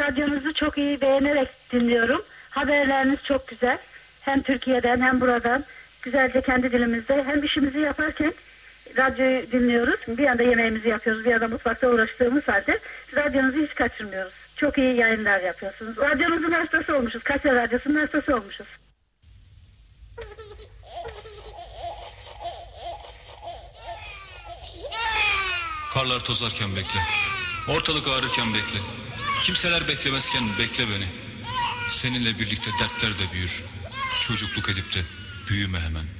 Radyonuzu çok iyi beğenerek dinliyorum. Haberleriniz çok güzel. Hem Türkiye'den hem buradan. Güzelce kendi dilimizde. Hem işimizi yaparken radyoyu dinliyoruz. Bir yanda yemeğimizi yapıyoruz. Bir yanda mutfakta uğraştığımız halde radyonuzu hiç kaçırmıyoruz. Çok iyi yayınlar yapıyorsunuz. Radyonuzun hastası olmuşuz. Kaçar Radyosu'nun hastası olmuşuz. Karlar tozarken bekle. Ortalık ağrırken bekle. Kimseler beklemezken bekle beni. Seninle birlikte dertler de büyür. Çocukluk edip de büyüme hemen.